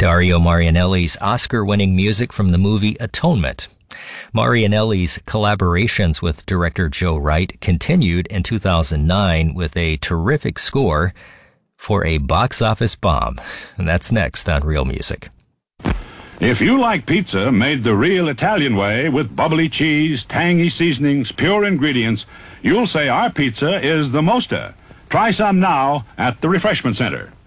Dario Marianelli's Oscar-winning music from the movie Atonement. Marianelli's collaborations with director Joe Wright continued in 2009 with a terrific score for a box office bomb. And that's next on Real Music. If you like pizza made the real Italian way with bubbly cheese, tangy seasonings, pure ingredients, you'll say our pizza is the Mosta. Try some now at the Refreshment Center.